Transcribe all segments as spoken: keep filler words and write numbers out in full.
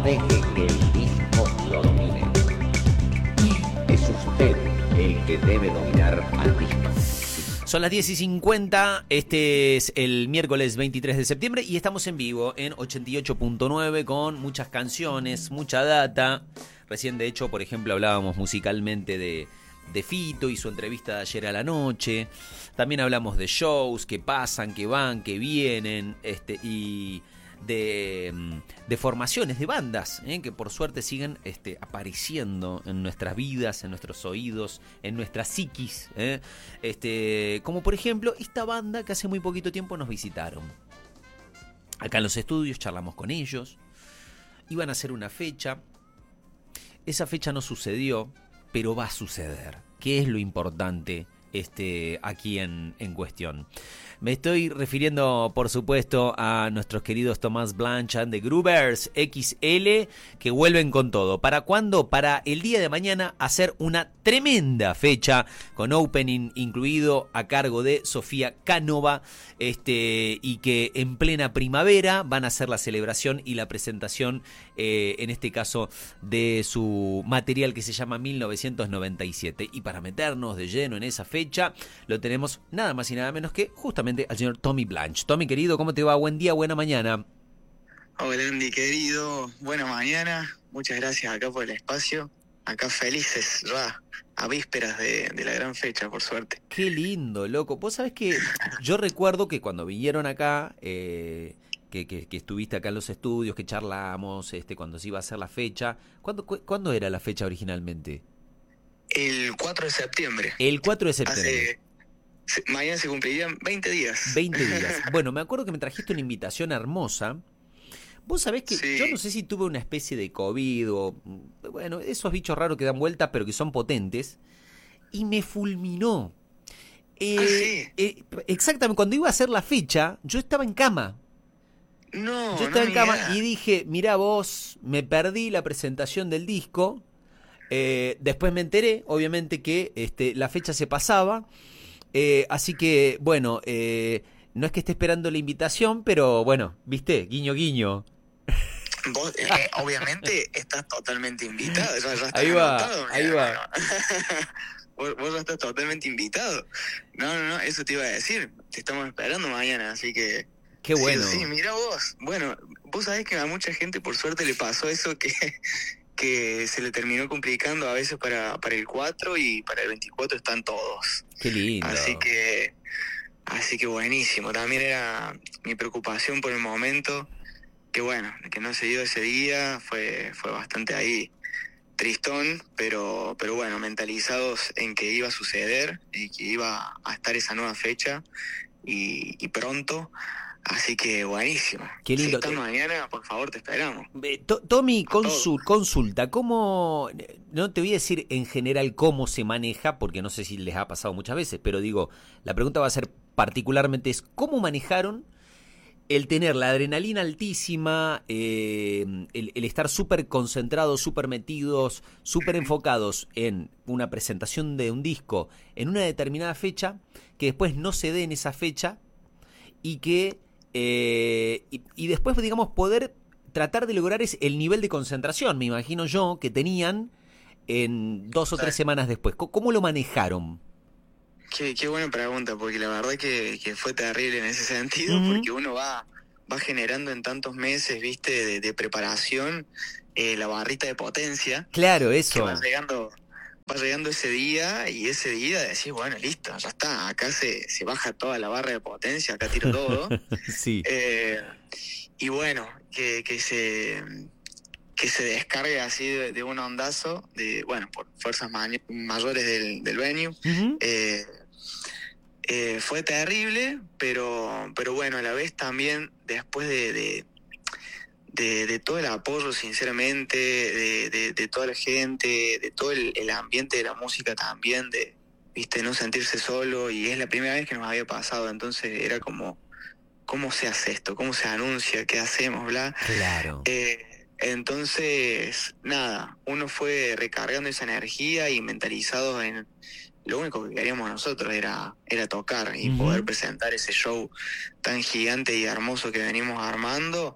deje que el disco lo domine. Es usted el que debe dominar al disco. Son las diez y cincuenta, este es el miércoles veintitrés de septiembre y estamos en vivo en ochenta y ocho punto nueve con muchas canciones, mucha data. Recién, de hecho, por ejemplo, hablábamos musicalmente de, de Fito y su entrevista de ayer a la noche. También hablamos de shows que pasan, que van, que vienen, este y de, de formaciones de bandas, ¿eh? que por suerte siguen este, apareciendo en nuestras vidas, en nuestros oídos, en nuestra psiquis, ¿eh? este, como por ejemplo esta banda que hace muy poquito tiempo nos visitaron. Acá en los estudios charlamos con ellos, iban a hacer una fecha, esa fecha no sucedió, pero va a suceder, que es lo importante este, aquí en, en cuestión. Me estoy refiriendo, por supuesto, a nuestros queridos Tomás Blanch and the Groovers equis ele, que vuelven con todo. ¿Para cuándo? Para el día de mañana hacer una tremenda fecha, con opening incluido a cargo de Sofía Cánova, este, y que en plena primavera van a hacer la celebración y la presentación, eh, en este caso, de su material que se llama mil novecientos noventa y siete. Y para meternos de lleno en esa fecha, lo tenemos nada más y nada menos que justamente al señor Tommy Blanch. Tommy, querido, ¿cómo te va? Buen día, buena mañana. Hola, Andy, querido. Buena mañana. Muchas gracias acá por el espacio. Acá felices, ya a vísperas de, de la gran fecha, por suerte. Qué lindo, loco. Vos sabés que yo recuerdo que cuando vinieron acá, eh, que, que, que estuviste acá en los estudios, que charlamos, este, cuando se iba a hacer la fecha. ¿Cuándo, cu- ¿cuándo era la fecha originalmente? El cuatro de septiembre. El cuatro de septiembre. Hace, se- mañana se cumplirían veinte días. veinte días. Bueno, me acuerdo que me trajiste una invitación hermosa. Vos sabés que Sí. yo no sé si tuve una especie de COVID o, bueno, esos bichos raros que dan vueltas pero que son potentes, y me fulminó. Eh, Ah, ¿sí? eh, exactamente, cuando iba a hacer la fecha, yo estaba en cama. No, Yo no estaba me en cama digas. y dije, mirá vos, me perdí la presentación del disco. Eh, después me enteré, obviamente, que este, la fecha se pasaba. Eh, así que, bueno, eh, no es que esté esperando la invitación, pero bueno, viste, guiño, guiño. Vos, eh, obviamente, estás totalmente invitado. Ya, ya estás Ahí va, anotado, ahí mira, va. hermano. vos, vos ya estás totalmente invitado. No, no, no, eso te iba a decir. Te estamos esperando mañana, así que... Qué Sí, bueno. sí, mira vos. Bueno, vos sabés que a mucha gente por suerte le pasó eso que, que se le terminó complicando a veces para, para el cuatro y para el veinticuatro están todos. Qué lindo. Así que, así que buenísimo. También era mi preocupación por el momento, que bueno, que no se dio ese día, fue, fue bastante ahí tristón, pero, pero bueno, mentalizados en que iba a suceder y que iba a estar esa nueva fecha y, y pronto. Así que buenísimo. Qué lindo. Si estás mañana, por favor, te esperamos. Eh, To- Tommy, A todos. consul- consulta, ¿cómo, no te voy a decir en general cómo se maneja, porque no sé si les ha pasado muchas veces, pero digo, la pregunta va a ser particularmente es, ¿cómo manejaron el tener la adrenalina altísima, eh, el, el estar súper concentrados, súper metidos, súper enfocados en una presentación de un disco en una determinada fecha, que después no se dé en esa fecha y que eh, y, y después, digamos, poder tratar de lograr es el nivel de concentración, me imagino yo, que tenían en dos o tres Sí. semanas después? ¿Cómo, cómo lo manejaron? Qué, qué buena pregunta, porque la verdad que, que fue terrible en ese sentido, Ujú. porque uno va, va generando en tantos meses, viste, de, de preparación, eh, la barrita de potencia, Claro, que eso. va llegando, va llegando ese día, y ese día decís, bueno, listo, ya está, acá se, se baja toda la barra de potencia, acá tiro todo. Sí. Eh, y bueno, que, que se que se descargue así de, de un ondazo, de bueno, por fuerzas ma- mayores del, del venue. Ujú. Eh, eh, fue terrible, pero pero bueno, a la vez también, después de, de, de, de todo el apoyo, sinceramente, de, de, de toda la gente, de todo el, el ambiente de la música también, de viste no sentirse solo, y es la primera vez que nos había pasado, entonces era como, ¿cómo se hace esto? ¿Cómo se anuncia? ¿Qué hacemos? Bla. Claro. Eh, entonces, nada, uno fue recargando esa energía y mentalizado en lo único que queríamos nosotros era, era tocar y Ujú. poder presentar ese show tan gigante y hermoso que venimos armando.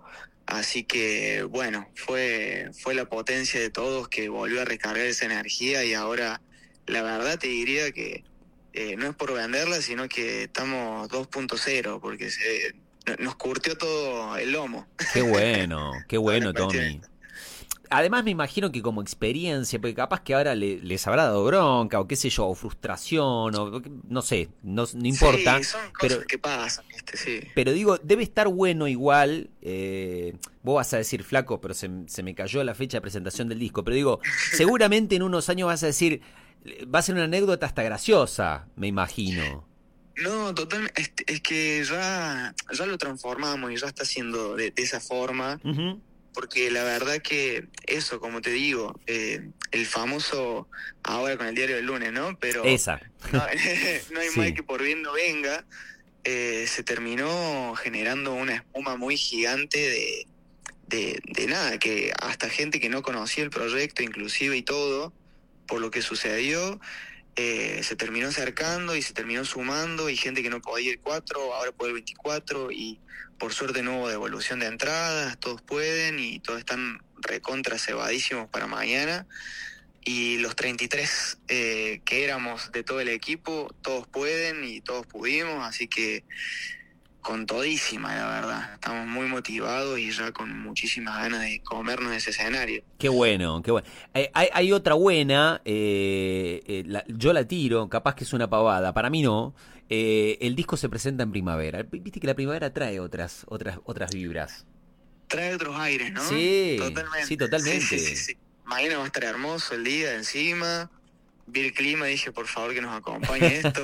Así que, bueno, fue, fue la potencia de todos que volvió a recargar esa energía y ahora, la verdad te diría que eh, no es por venderla, sino que estamos dos punto cero, porque se, nos curtió todo el lomo. Qué bueno, qué bueno, Tommy. Además me imagino que como experiencia, porque capaz que ahora le, les habrá dado bronca, o qué sé yo, o frustración, o no sé, no, no importa. Sí, son cosas pero, que pasan, ¿viste? Sí. Pero digo, debe estar bueno igual, eh, vos vas a decir flaco, pero se, se me cayó la fecha de presentación del disco, pero digo, seguramente en unos años vas a decir, va a ser una anécdota hasta graciosa, me imagino. No, totalmente, es, es que ya, ya lo transformamos y ya está siendo de, de esa forma. Uh-huh. Porque la verdad que eso, como te digo, eh, el famoso ahora con el diario del lunes, ¿no? Pero esa. no, no hay Sí. mal que por bien no venga. Eh, se terminó generando una espuma muy gigante de, de, de nada, que hasta gente que no conocía el proyecto, inclusive y todo, por lo que sucedió, eh, se terminó acercando y se terminó sumando, y gente que no podía ir cuatro, ahora puede ir veinticuatro, y por suerte no hubo devolución de entradas, todos pueden y todos están recontra cebadísimos para mañana. Y los treinta y tres eh, que éramos de todo el equipo, todos pueden y todos pudimos, así que con todísima, la verdad. Estamos muy motivados y ya con muchísimas ganas de comernos ese escenario. Qué bueno, qué bueno. Eh, hay, hay otra buena, eh, eh, la, yo la tiro, capaz que es una pavada, para mí no. Eh, el disco se presenta en primavera. Viste que la primavera trae otras, otras, otras vibras. Trae otros aires, ¿no? Sí, totalmente. sí, totalmente. Sí, sí, sí, sí. Mañana va a estar hermoso el día encima. Vi el clima y dije, por favor, que nos acompañe esto.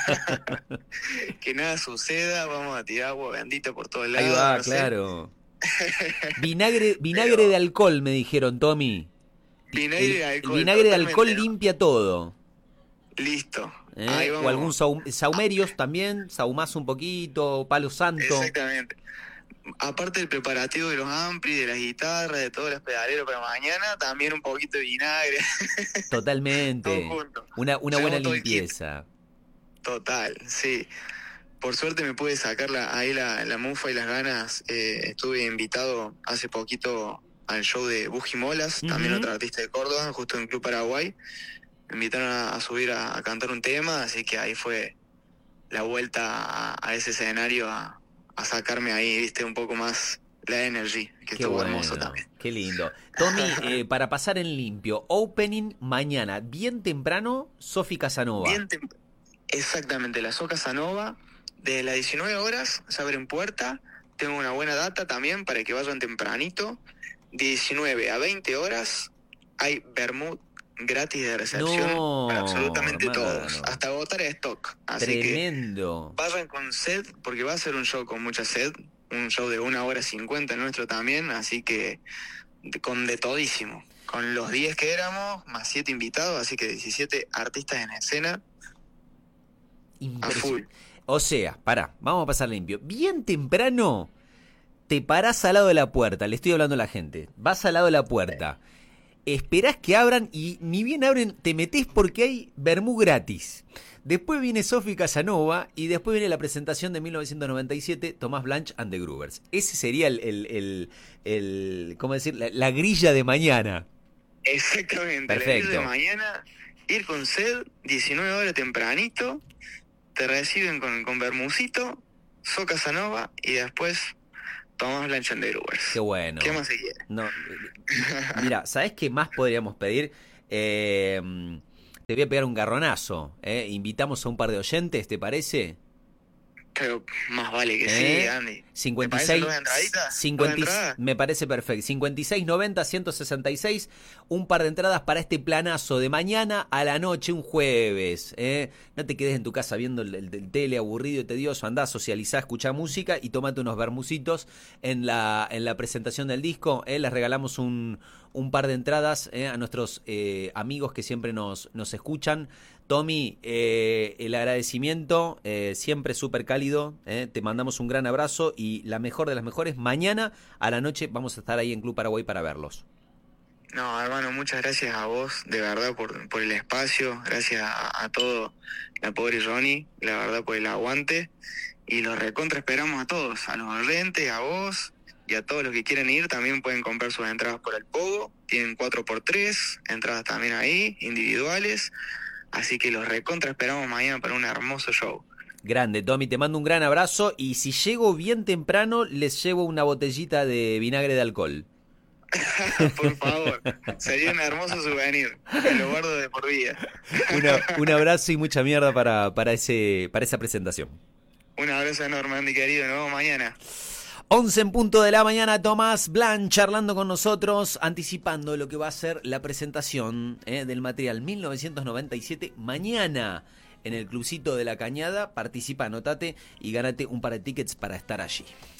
Que nada suceda, vamos a tirar agua bendita por todos lados. Ahí va, no claro. Vinagre, vinagre Pero... de alcohol, me dijeron, Tommy. Vinagre el, de alcohol. El vinagre de alcohol, ¿no? Limpia todo. Listo. ¿Eh? Ahí vamos. O algún saum, saumerios también, saumás un poquito, palo santo. Exactamente. Aparte del preparativo de los amplis, de las guitarras, de todos los pedaleros para mañana, también un poquito de vinagre. Totalmente. Una, una buena limpieza. Total, sí. Por suerte me pude sacar la, ahí la, la mufa y las ganas. Eh, estuve invitado hace poquito al show de Bujimolas, uh-huh. también otro artista de Córdoba, justo en Club Paraguay. Me invitaron a, a subir a, a cantar un tema, así que ahí fue la vuelta a, a ese escenario a, a sacarme ahí, viste, un poco más la energy, que estuvo bueno, hermoso también. Qué lindo. Tommy, eh, para pasar en limpio, opening mañana, bien temprano, Sofi Casanova. Bien tem- Exactamente, la So Casanova, de las diecinueve horas, se abren puerta, tengo una buena data también para que vayan tempranito, diecinueve a veinte horas, hay vermut gratis de recepción no, para absolutamente hermano. todos, hasta agotar el stock. Así Tremendo. Que vayan con sed, porque va a ser un show con mucha sed, un show de una hora cincuenta nuestro también, así que de, con de todísimo, con los diez que éramos, más siete invitados, así que diecisiete artistas en escena, a full. O sea, pará, vamos a pasar limpio. Bien temprano te parás al lado de la puerta, le estoy hablando a la gente, vas al lado de la puerta. Esperás que abran y ni bien abren, te metés porque hay vermú gratis. Después viene Sofi Casanova y después viene la presentación de mil novecientos noventa y siete, Tomás Blanch and the Groovers. Ese sería el, el, el, el ¿cómo decir? La, la grilla de mañana. Exactamente, perfecto. La grilla de mañana, ir con sed, diecinueve horas tempranito, te reciben con, con vermucito, So Casanova y después... Tomás Blanch and the Groovers. Qué bueno. ¿Qué más se quiere? No, mira, ¿sabés qué más podríamos pedir? Eh, te voy a pegar un garronazo. ¿eh? Invitamos a un par de oyentes, ¿te parece? Pero más vale que ¿Eh? sí, Andy. cincuenta y seis, ¿Te parecen dos entraditas? cincuenta, ¿Dos entradas? Me parece perfecto. cincuenta y seis noventa ciento sesenta y seis, un par de entradas para este planazo de mañana a la noche, un jueves. ¿eh? No te quedes en tu casa viendo el, el, el tele aburrido y tedioso. Andá, socializá, escuchá música y tomate unos vermucitos en la, en la presentación del disco. ¿eh? Les regalamos un, un par de entradas ¿eh? a nuestros eh, amigos que siempre nos, nos escuchan. Tommy, eh, el agradecimiento, eh, siempre súper cálido, eh, te mandamos un gran abrazo y la mejor de las mejores, mañana a la noche vamos a estar ahí en Club Paraguay para verlos. No, hermano, muchas gracias a vos, de verdad, por, por el espacio, gracias a, a todo, la pobre Ronnie, la verdad, por el aguante, y los recontra esperamos a todos, a los oyentes, a vos, y a todos los que quieren ir también pueden comprar sus entradas por el Pogo. Tienen cuatro por tres, entradas también ahí, individuales. Así que los recontra esperamos mañana para un hermoso show. Grande, Tommy, te mando un gran abrazo y si llego bien temprano les llevo una botellita de vinagre de alcohol. Por favor, sería un hermoso souvenir, me lo guardo de por vida. Una, un abrazo y mucha mierda para, para, ese, para esa presentación. Un abrazo enorme, Andy querido, nos vemos mañana. once en punto de la mañana, Tomás Blanc charlando con nosotros, anticipando lo que va a ser la presentación eh, del material mil novecientos noventa y siete mañana en el Clubcito de la Cañada. Participa, anotate y gánate un par de tickets para estar allí.